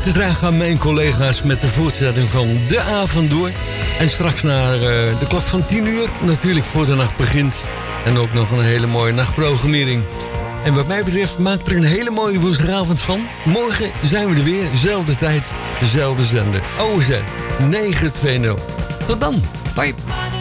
te dragen aan mijn collega's met de voortzetting van de avond door. En straks naar de klok van 10 uur, natuurlijk voor de nacht begint. En ook nog een hele mooie nachtprogrammering. En wat mij betreft, maak er een hele mooie woensdagavond van. Morgen zijn we er weer, zelfde tijd, dezelfde zender. OZ 920. Tot dan, bye.